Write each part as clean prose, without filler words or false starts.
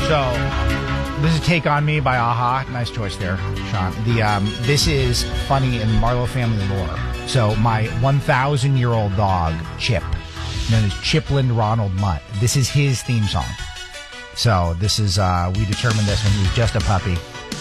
So, this is Take On Me by Aha. Nice choice there, Sean. This is funny in Marlowe family lore. So, my 1,000-year-old dog, Chip, known as Chiplin Ronald Mutt, this is his theme song. So, this is, we determined this when he was just a puppy.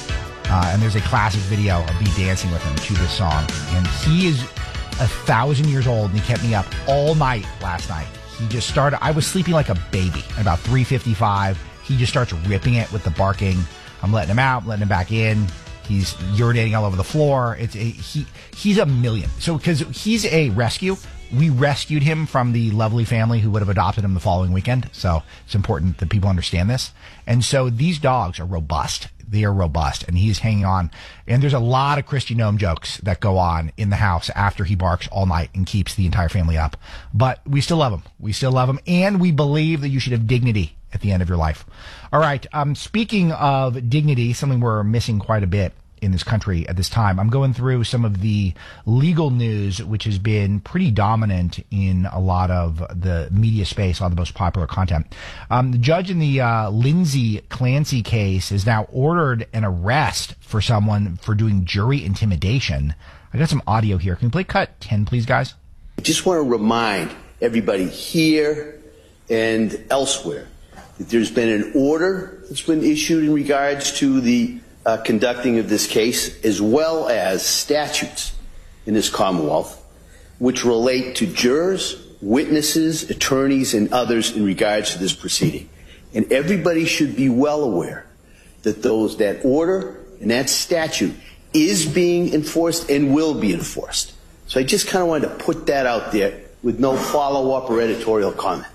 And there's a classic video of me dancing with him to this song. And he is 1,000 years old, and he kept me up all night last night. He just started, I was sleeping like a baby at about 3:55. He just starts ripping it with the barking. I'm letting him out, letting him back in. He's urinating all over the floor. He's a million. So, because he's a rescue, we rescued him from the lovely family who would have adopted him the following weekend. So it's important that people understand this. And so these dogs are robust. They are robust, and he's hanging on. And there's a lot of Christy Gnome jokes that go on in the house after he barks all night and keeps the entire family up. But we still love him. We still love him, and we believe that you should have dignity at the end of your life. All right, speaking of dignity, something we're missing quite a bit in this country at this time. I'm going through some of the legal news, which has been pretty dominant in a lot of the media space, a lot of the most popular content. The judge in the Lindsay Clancy case has now ordered an arrest for someone for doing jury intimidation. I got some audio here. Can you play cut 10, please, guys? I just want to remind everybody here and elsewhere that there's been an order that's been issued in regards to the conducting of this case, as well as statutes in this Commonwealth, which relate to jurors, witnesses, attorneys, and others in regards to this proceeding. And everybody should be well aware that that order and that statute is being enforced and will be enforced. So I just kind of wanted to put that out there with no follow-up or editorial comment.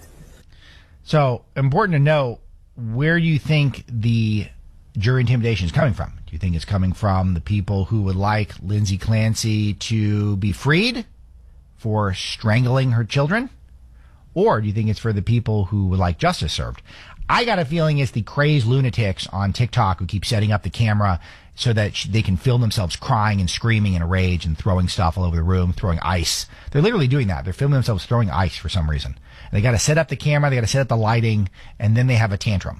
So, important to know, where do you think the jury intimidation is coming from? Do you think it's coming from the people who would like Lindsay Clancy to be freed for strangling her children? Or do you think it's for the people who would like justice served? I got a feeling it's the crazed lunatics on TikTok who keep setting up the camera so that they can film themselves crying and screaming in a rage and throwing stuff all over the room, throwing ice. They're literally doing that. They're filming themselves throwing ice for some reason. And they got to set up the camera, they got to set up the lighting, and then they have a tantrum.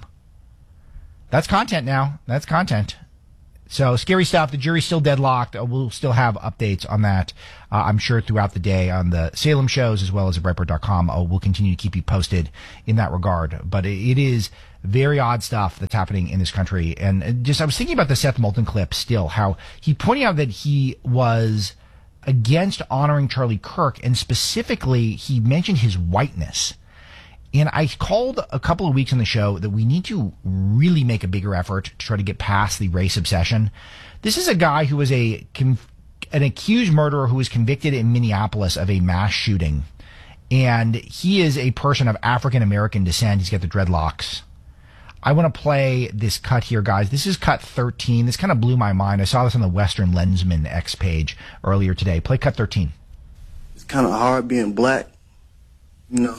That's content now. That's content. So, scary stuff. The jury's still deadlocked. We'll still have updates on that, I'm sure, throughout the day on the Salem shows as well as at Breitbart.com. We'll continue to keep you posted in that regard. But it is very odd stuff that's happening in this country. And just, I was thinking about the Seth Moulton clip still, how he pointed out that he was against honoring Charlie Kirk, and specifically, he mentioned his whiteness. And I called a couple of weeks on the show that we need to really make a bigger effort to try to get past the race obsession. This is a guy who was an accused murderer who was convicted in Minneapolis of a mass shooting. And he is a person of African-American descent. He's got the dreadlocks. I want to play this cut here, guys. This is cut 13. This kind of blew my mind. I saw this on the Western Lensman X page earlier today. Play cut 13. It's kind of hard being black, you know.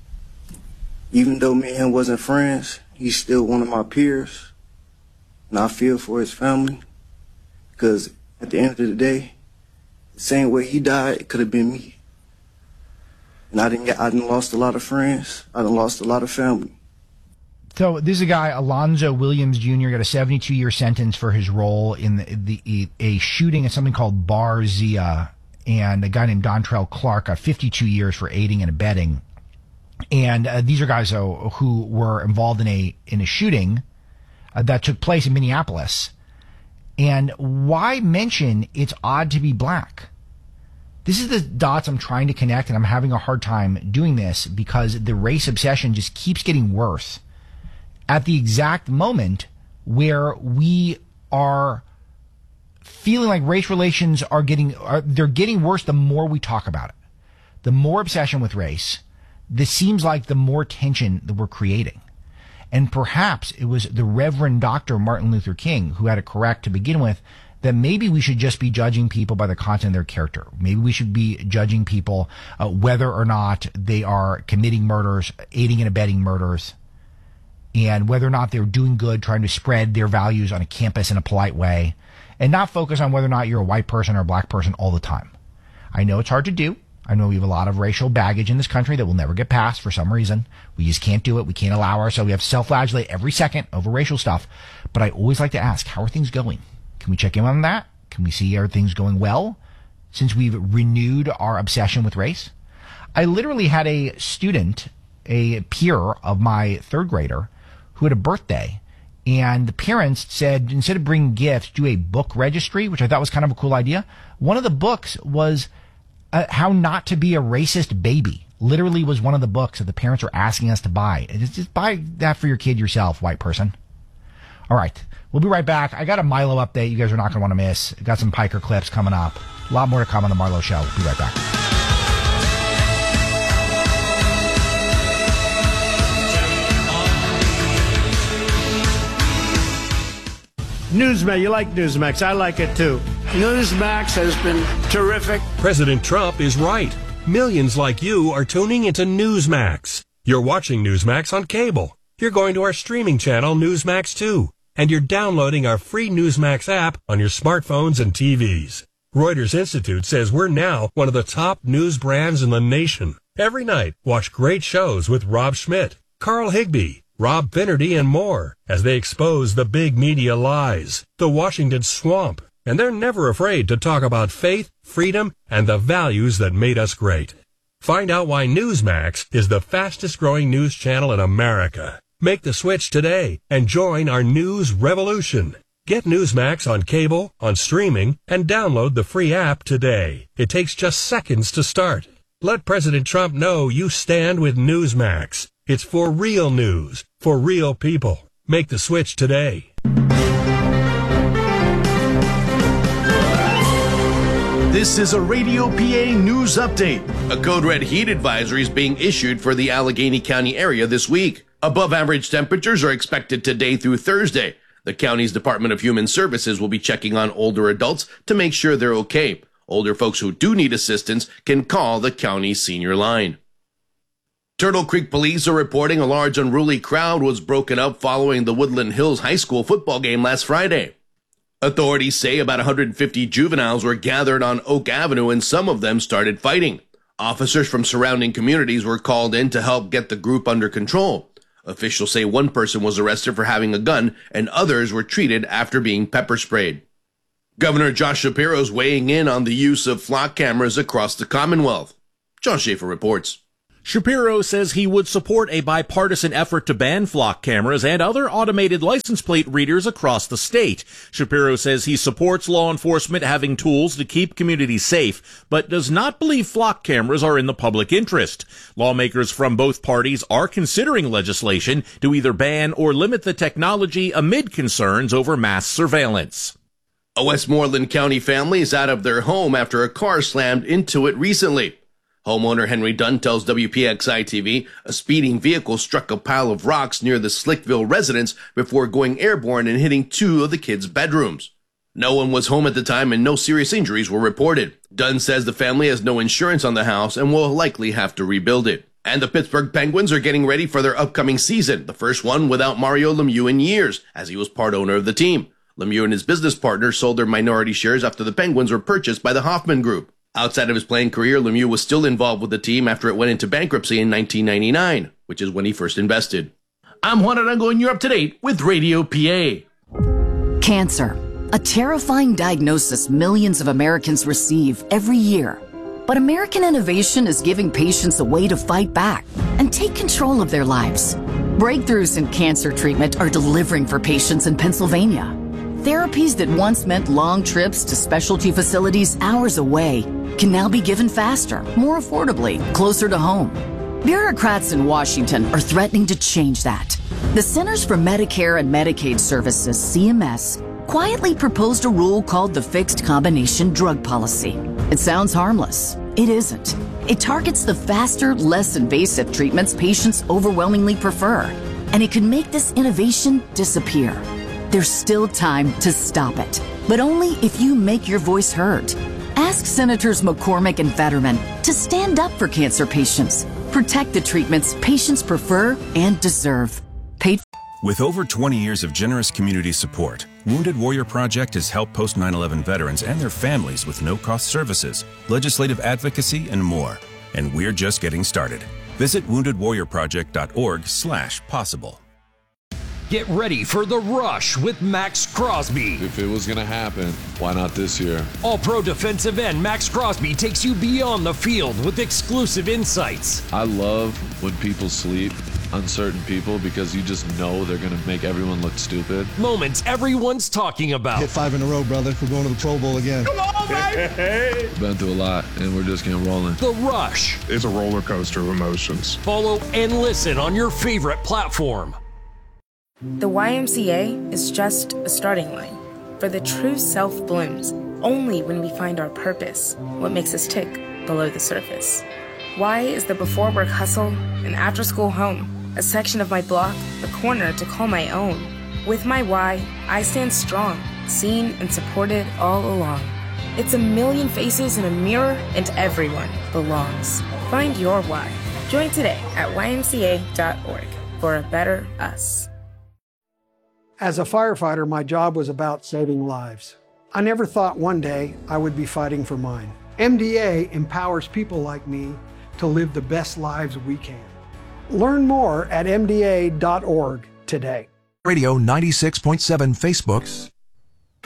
Even though me and him wasn't friends, he's still one of my peers. And I feel for his family. Because at the end of the day, the same way he died, it could have been me. And I done lost a lot of friends. I done lost a lot of family. So this is a guy, Alonzo Williams Jr., got a 72-year sentence for his role in a shooting at something called Bar Zia. And a guy named Dontrell Clark got 52 years for aiding and abetting. And these are guys who were involved in a shooting that took place in Minneapolis. And why mention it's odd to be black? This is the dots I'm trying to connect, and I'm having a hard time doing this because the race obsession just keeps getting worse at the exact moment where we are feeling like race relations they're getting worse the more we talk about it. The more obsession with race, this seems like the more tension that we're creating. And perhaps it was the Reverend Dr. Martin Luther King who had it correct to begin with, that maybe we should just be judging people by the content of their character. Maybe we should be judging people whether or not they are committing murders, aiding and abetting murders, and whether or not they're doing good, trying to spread their values on a campus in a polite way, and not focus on whether or not you're a white person or a black person all the time. I know it's hard to do. I know we have a lot of racial baggage in this country that will never get passed for some reason. We just can't do it. We can't allow ourselves. We have to self-flagellate every second over racial stuff. But I always like to ask, how are things going? Can we check in on that? Can we see are things going well since we've renewed our obsession with race? I literally had a student, a peer of my third grader, who had a birthday. And the parents said, instead of bringing gifts, do a book registry, which I thought was kind of a cool idea. One of the books was How Not to Be a Racist Baby. Literally was one of the books that the parents were asking us to buy. Just buy that for your kid yourself, white person. All right. We'll be right back. I got a Milo update you guys are not going to want to miss. I got some Piker clips coming up. A lot more to come on the Marlo Show. We'll be right back. Newsmax, you like Newsmax. I like it too. Newsmax has been terrific. President Trump is right. Millions like you are tuning into Newsmax. You're watching Newsmax on cable. You're going to our streaming channel, Newsmax 2. And you're downloading our free Newsmax app on your smartphones and TVs. Reuters Institute says we're now one of the top news brands in the nation. Every night, watch great shows with Rob Schmidt, Carl Higbie, Rob Finnerty, and more as they expose the big media lies, the Washington swamp, and they're never afraid to talk about faith, freedom, and the values that made us great. Find out why Newsmax is the fastest growing news channel in America. Make the switch today and join our news revolution. Get Newsmax on cable, on streaming, and download the free app today. It takes just seconds to start. Let President Trump know you stand with Newsmax. It's for real news, for real people. Make the switch today. This is a Radio PA news update. A code red heat advisory is being issued for the Allegheny County area this week. Above average temperatures are expected today through Thursday. The county's Department of Human Services will be checking on older adults to make sure they're okay. Older folks who do need assistance can call the county senior line. Turtle Creek police are reporting a large unruly crowd was broken up following the Woodland Hills High School football game last Friday. Authorities say about 150 juveniles were gathered on Oak Avenue and some of them started fighting. Officers from surrounding communities were called in to help get the group under control. Officials say one person was arrested for having a gun and others were treated after being pepper sprayed. Governor Josh Shapiro is weighing in on the use of flock cameras across the Commonwealth. John Schaefer reports. Shapiro says he would support a bipartisan effort to ban flock cameras and other automated license plate readers across the state. Shapiro says he supports law enforcement having tools to keep communities safe, but does not believe flock cameras are in the public interest. Lawmakers from both parties are considering legislation to either ban or limit the technology amid concerns over mass surveillance. A Westmoreland County family is out of their home after a car slammed into it recently. Homeowner Henry Dunn tells WPXI-TV a speeding vehicle struck a pile of rocks near the Slickville residence before going airborne and hitting two of the kids' bedrooms. No one was home at the time and no serious injuries were reported. Dunn says the family has no insurance on the house and will likely have to rebuild it. And the Pittsburgh Penguins are getting ready for their upcoming season, the first one without Mario Lemieux in years, as he was part owner of the team. Lemieux and his business partner sold their minority shares after the Penguins were purchased by the Hoffman Group. Outside of his playing career, Lemieux was still involved with the team after it went into bankruptcy in 1999, which is when he first invested. I'm Juan Arango, and you're up to date with Radio PA. Cancer, a terrifying diagnosis millions of Americans receive every year. But American innovation is giving patients a way to fight back and take control of their lives. Breakthroughs in cancer treatment are delivering for patients in Pennsylvania. Therapies that once meant long trips to specialty facilities hours away can now be given faster, more affordably, closer to home. Bureaucrats in Washington are threatening to change that. The Centers for Medicare and Medicaid Services, CMS, quietly proposed a rule called the Fixed Combination Drug Policy. It sounds harmless. It isn't. It targets the faster, less invasive treatments patients overwhelmingly prefer, and it could make this innovation disappear. There's still time to stop it, but only if you make your voice heard. Ask Senators McCormick and Fetterman to stand up for cancer patients. Protect the treatments patients prefer and deserve. With over 20 years of generous community support, Wounded Warrior Project has helped post 9/11 veterans and their families with no-cost services, legislative advocacy, and more. And we're just getting started. Visit woundedwarriorproject.org/possible. Get ready for The Rush with Max Crosby. If it was going to happen, why not this year? All-pro defensive end Max Crosby takes you beyond the field with exclusive insights. I love when people sleep, uncertain people, because you just know they're going to make everyone look stupid. Moments everyone's talking about. Hit 5 in a row, brother. We're going to the Pro Bowl again. Come on, baby! We've been through a lot, and we're just getting rolling. The Rush. It's a roller coaster of emotions. Follow and listen on your favorite platform. The YMCA is just a starting line, for the true self blooms only when we find our purpose, what makes us tick below the surface. Y is the before work hustle, an after school home, a section of my block, a corner to call my own. With my Y, I stand strong, seen and supported all along. It's a million faces in a mirror, and everyone belongs. Find your Y. Join today at ymca.org for a better us. As a firefighter, my job was about saving lives. I never thought one day I would be fighting for mine. MDA empowers people like me to live the best lives we can. Learn more at mda.org today. Radio 96.7 Facebook's